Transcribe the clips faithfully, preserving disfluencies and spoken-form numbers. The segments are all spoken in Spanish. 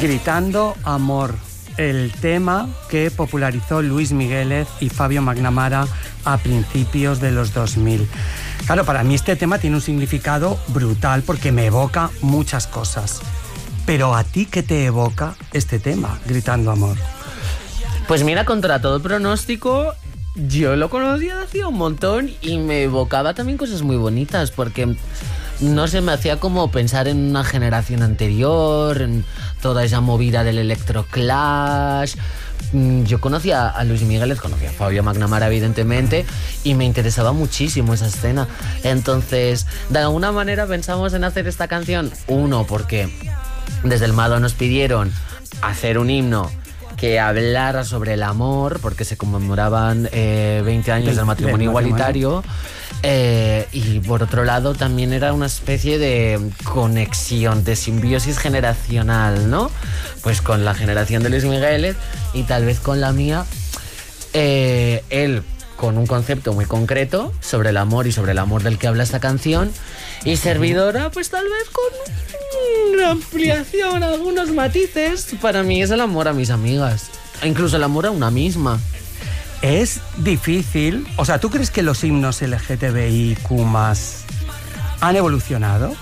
Gritando amor, el tema que popularizó Luis Migueles y Fabio McNamara a principios de los dos mil. Claro, para mí este tema tiene un significado brutal porque me evoca muchas cosas. Pero ¿a ti qué te evoca este tema, Gritando amor? Pues mira, contra todo pronóstico, yo lo conocía de hacía un montón y me evocaba también cosas muy bonitas porque, no sé, me hacía como pensar en una generación anterior, en toda esa movida del electroclash. Yo conocía a Luis Migueles, conocía a Fabio McNamara evidentemente y me interesaba muchísimo esa escena. Entonces, de alguna manera pensamos en hacer esta canción. Uno, porque desde el Malo nos pidieron hacer un himno que hablara sobre el amor, porque se conmemoraban eh, veinte años del matrimonio igualitario. Eh, y por otro lado también era una especie de conexión, de simbiosis generacional, ¿no? Pues con la generación de Luis Migueles y tal vez con la mía, eh, él con un concepto muy concreto sobre el amor y sobre el amor del que habla esta canción, y servidora pues tal vez con una ampliación, algunos matices. Para mí es el amor a mis amigas, e incluso el amor a una misma. Es difícil, o sea, ¿tú crees que los himnos L G T B I Q más han evolucionado?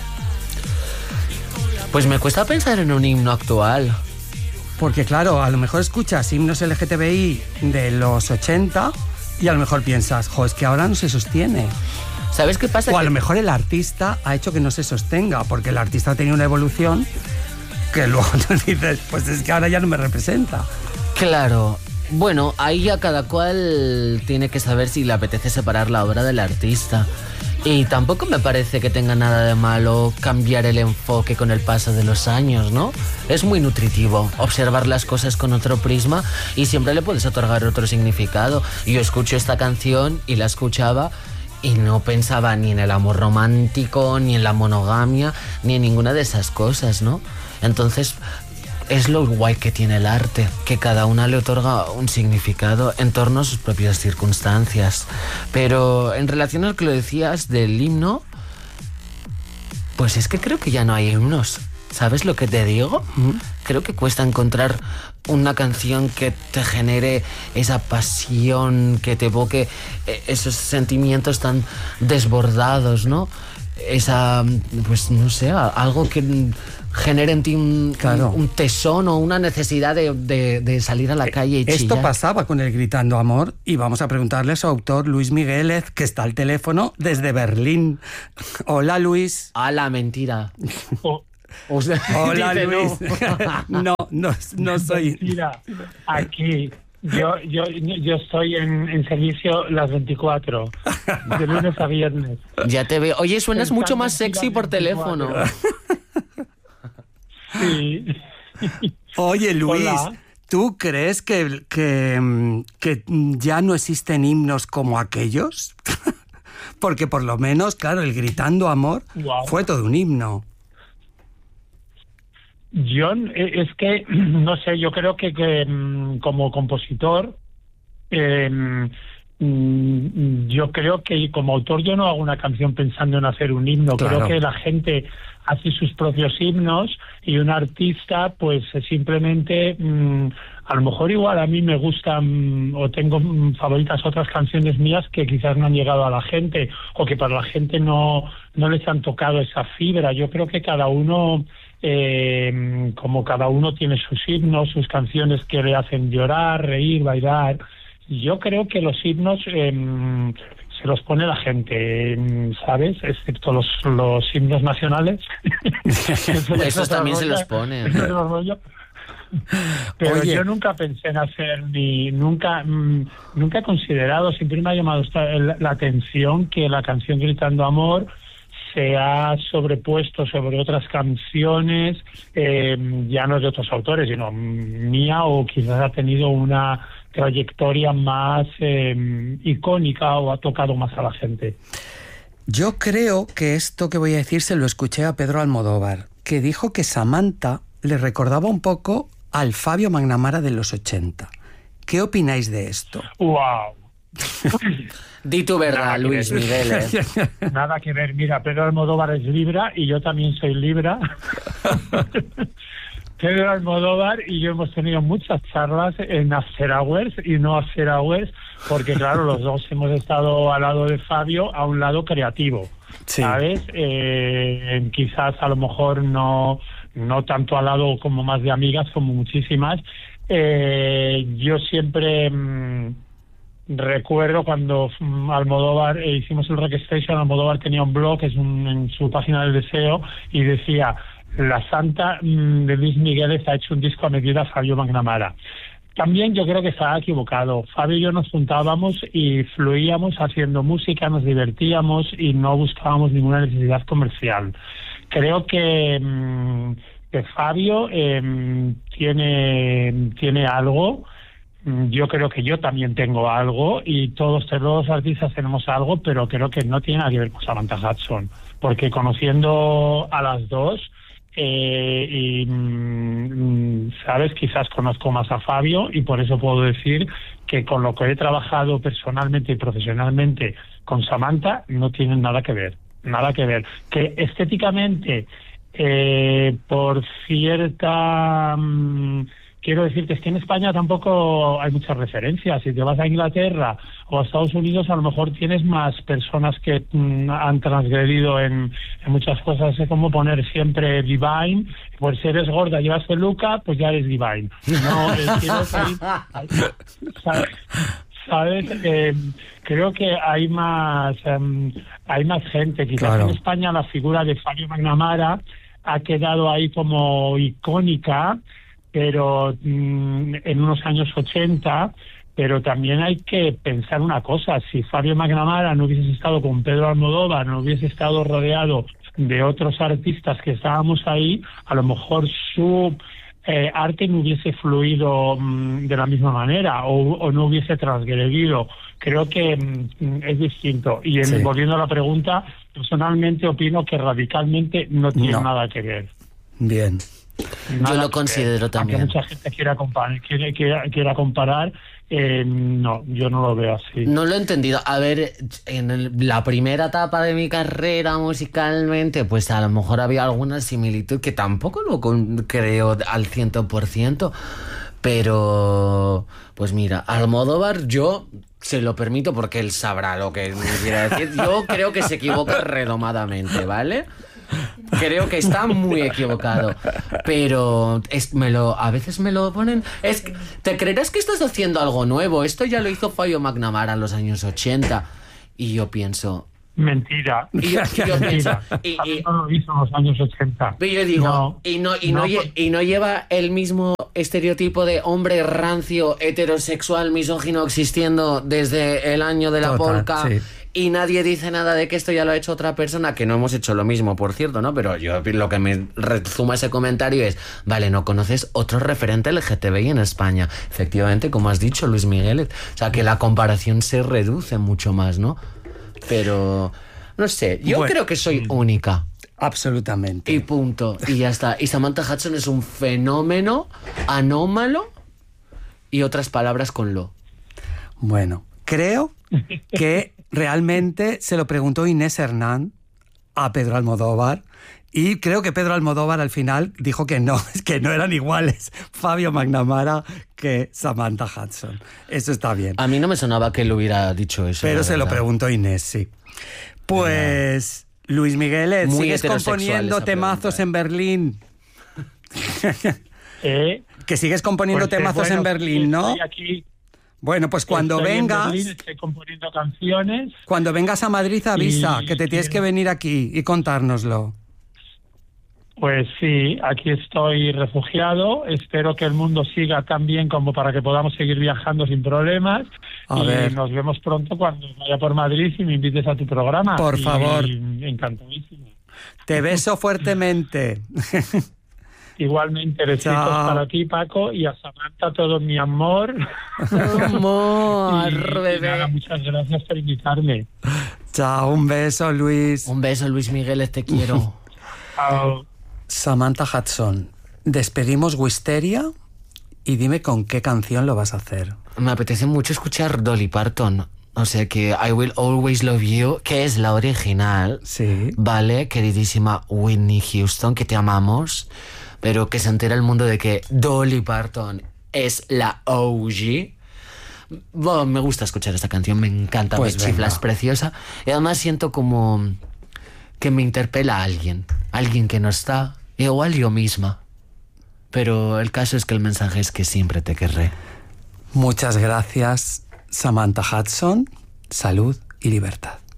Pues me cuesta pensar en un himno actual. Porque claro, a lo mejor escuchas himnos L G T B I de los ochenta y a lo mejor piensas, jo, es que ahora no se sostiene. ¿Sabes qué pasa? O a que... lo mejor el artista ha hecho que no se sostenga, porque el artista ha tenido una evolución que luego tú dices, pues es que ahora ya no me representa. Claro. Bueno, ahí ya cada cual tiene que saber si le apetece separar la obra del artista. Y tampoco me parece que tenga nada de malo cambiar el enfoque con el paso de los años, ¿no? Es muy nutritivo observar las cosas con otro prisma y siempre le puedes otorgar otro significado. Yo escucho esta canción y la escuchaba y no pensaba ni en el amor romántico, ni en la monogamia, ni en ninguna de esas cosas, ¿no? Entonces, es lo guay que tiene el arte, que cada una le otorga un significado en torno a sus propias circunstancias. Pero en relación a lo que lo decías del himno, pues es que creo que ya no hay himnos. ¿Sabes lo que te digo? Mm. Creo que cuesta encontrar una canción que te genere esa pasión, que te evoque esos sentimientos tan desbordados, ¿no? Esa, pues no sé, algo que genere en ti un, claro. un, un tesón o una necesidad de, de, de salir a la calle y Esto chillar. pasaba con el Gritando Amor y vamos a preguntarle a su autor, Luis Migueles, que está al teléfono desde Berlín. Hola, Luis. Hola, mentira. Oh. O sea, Hola, Luis. No. no, no, no soy... Mentira, aquí... Yo, yo, yo estoy en, en servicio las veinticuatro, de lunes a viernes. Ya te veo. Oye, suenas Pensando mucho más sexy por teléfono. Sí. Oye, Luis, Hola. ¿tú crees que, que, que ya no existen himnos como aquellos? Porque por lo menos, claro, el Gritando Amor wow. fue todo un himno. Yo, es que, no sé, yo creo que, que como compositor, eh, yo creo que como autor yo no hago una canción pensando en hacer un himno. Claro. Creo que la gente hace sus propios himnos y un artista pues simplemente, a lo mejor igual a mí me gustan o tengo favoritas otras canciones mías que quizás no han llegado a la gente o que para la gente no, no les han tocado esa fibra. Yo creo que cada uno... Eh, como cada uno tiene sus himnos, sus canciones que le hacen llorar, reír, bailar. Yo creo que los himnos eh, se los pone la gente, ¿sabes? Excepto los, los himnos nacionales. Esos también se los ponen. Pero Oye. yo nunca pensé en hacer ni nunca mmm, nunca he considerado, siempre me ha llamado la, la atención que la canción Gritando Amor se ha sobrepuesto sobre otras canciones, eh, ya no de otros autores, sino mía, o quizás ha tenido una trayectoria más eh, icónica o ha tocado más a la gente. Yo creo que esto que voy a decir se lo escuché a Pedro Almodóvar, que dijo que Samantha le recordaba un poco al Fabio McNamara de los ochenta. ¿Qué opináis de esto? ¡Wow! Di tu verdad, Nada Luis Miguel. ¿eh? Nada que ver. Mira, Pedro Almodóvar es Libra y yo también soy Libra. Pedro Almodóvar y yo hemos tenido muchas charlas en After Hours y no After Hours, porque claro, los dos hemos estado al lado de Fabio, a un lado creativo, sí. ¿Sabes? Eh, quizás a lo mejor no, no tanto al lado como más de amigas, como muchísimas. Eh, yo siempre... Mmm, recuerdo cuando Almodóvar eh, hicimos el Rock Station, Almodóvar tenía un blog, es un, en su página del deseo, y decía: la Santa mmm, de Luis Miguel ha hecho un disco a medida Fabio McNamara. También yo creo que estaba equivocado. Fabio y yo nos juntábamos y fluíamos haciendo música, nos divertíamos y no buscábamos ninguna necesidad comercial. Creo que, mmm, que Fabio eh, tiene, tiene algo. Yo creo que yo también tengo algo y todos, todos los artistas tenemos algo, pero creo que no tiene nada que ver con Samantha Hudson, porque conociendo a las dos, eh, y mm, sabes, quizás conozco más a Fabio y por eso puedo decir que con lo que he trabajado personalmente y profesionalmente con Samantha no tienen nada que ver, nada que ver. Que estéticamente, eh, por cierta... Mm, quiero decir que es que en España tampoco hay muchas referencias. Si te vas a Inglaterra o a Estados Unidos, a lo mejor tienes más personas que mm, han transgredido en, en muchas cosas. Es como poner siempre Divine. Pues si eres gorda y llevas peluca, pues ya eres Divine. No, eh, quiero decir, ¿sabes? ¿Sabes? Eh, creo que hay más, um, hay más gente. Quizás claro. En España la figura de Fabio McNamara ha quedado ahí como icónica, pero mmm, en unos años ochenta, pero también hay que pensar una cosa: si Fabio McNamara no hubiese estado con Pedro Almodóvar, no hubiese estado rodeado de otros artistas que estábamos ahí, a lo mejor su eh, arte no hubiese fluido mmm, de la misma manera o, o no hubiese transgredido. Creo que mmm, es distinto. Y en, sí. volviendo a la pregunta, personalmente opino que radicalmente no tiene no. nada que ver. Bien. Nada, yo lo considero también. Aunque mucha gente quiera comparar, quiere, quiera, quiera comparar eh, no, yo no lo veo así. No lo he entendido. A ver, en el, la primera etapa de mi carrera musicalmente, pues a lo mejor había alguna similitud que tampoco lo con, creo al ciento por ciento. Pero, pues mira, Almodóvar yo se lo permito porque él sabrá lo que me quiere decir. Yo creo que se equivoca redomadamente, ¿vale? Creo que está muy equivocado, pero es, me lo, a veces me lo ponen. Es, ¿te creerás que estás haciendo algo nuevo? Esto ya lo hizo Fabio McNamara en los años ochenta. Y yo pienso... Mentira. Y yo, yo pienso... Y, y, no lo hizo en los años ochenta. Y yo digo... No, y, no, y, no, no, y no lleva el mismo estereotipo de hombre rancio, heterosexual, misógino existiendo desde el año de la Total, polka... Sí. Y nadie dice nada de que esto ya lo ha hecho otra persona, que no hemos hecho lo mismo, por cierto, ¿no? Pero yo lo que me rezuma ese comentario es, vale, ¿no conoces otro referente L G T B I en España? Efectivamente, como has dicho, Luis Miguel. O sea, que la comparación se reduce mucho más, ¿no? Pero, no sé, yo bueno, creo que soy única. Absolutamente. Y punto. Y ya está. Y Samantha Hudson es un fenómeno anómalo y otras palabras con lo. Bueno, creo que realmente se lo preguntó Inés Hernán a Pedro Almodóvar y creo que Pedro Almodóvar al final dijo que no, que no eran iguales Fabio McNamara que Samantha Hudson. Eso está bien. A mí no me sonaba que él hubiera dicho eso. Pero se lo preguntó Inés, sí. Pues yeah. Luis Miguel, ¿sigues componiendo temazos pregunta. en Berlín? ¿Eh? Que sigues componiendo pues temazos bueno, en Berlín, ¿no? Estoy aquí. Bueno, pues cuando estoy vengas... en Berlín, estoy componiendo canciones. Cuando vengas a Madrid, avisa, y, que te tienes y, que venir aquí y contárnoslo. Pues sí, aquí estoy refugiado. Espero que el mundo siga tan bien como para que podamos seguir viajando sin problemas. A y ver. Nos vemos pronto cuando vaya por Madrid y me invites a tu programa. Por y, favor. Y, encantadísimo. Te beso fuertemente. Igualmente, besitos Chao. para ti, Paco, y a Samantha todo mi amor. Amor, y, bebé. Y nada, muchas gracias por invitarme. Chao, un beso, Luis. Un beso, Luis Miguel, te quiero. Chao. Samantha Hudson, despedimos Wisteria y dime con qué canción lo vas a hacer. Me apetece mucho escuchar Dolly Parton. O sea que I Will Always Love You, que es la original. Sí. Vale, queridísima Whitney Houston, que te amamos. pero que se entera el mundo de que Dolly Parton es la O G. Bueno, me gusta escuchar esta canción, me encanta, pues me chifla, es preciosa. Y además siento como que me interpela a alguien, alguien que no está, igual yo misma. Pero el caso es que el mensaje es que siempre te querré. Muchas gracias, Samantha Hudson. Salud y libertad.